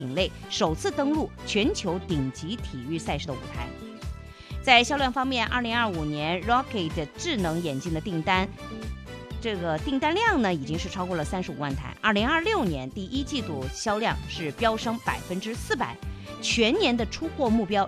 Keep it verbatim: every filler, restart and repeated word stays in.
品类首次登陆全球顶级体育赛事的舞台。在销量方面，二零二五年 Rocket 智能眼镜的订单，这个订单量呢已经是超过了三十五万台。二零二六年第一季度销量是飙升百分之四百，全年的出货目标